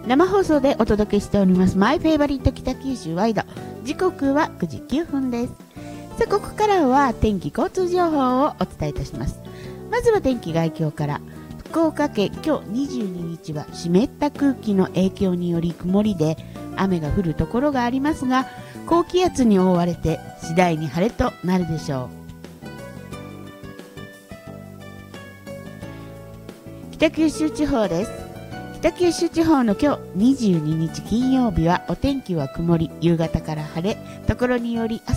生放送でお届けしておりますマイフェイバリット北九州ワイド。時刻は9時9分です。さあ、ここからは天気交通情報をお伝えいたします。まずは天気概況から。福岡県、今日22日は湿った空気の影響により曇りで雨が降るところがありますが、高気圧に覆われて次第に晴れとなるでしょう。北九州地方です。北九州地方の今日22日金曜日はお天気は曇り、夕方から晴れ、ところにより朝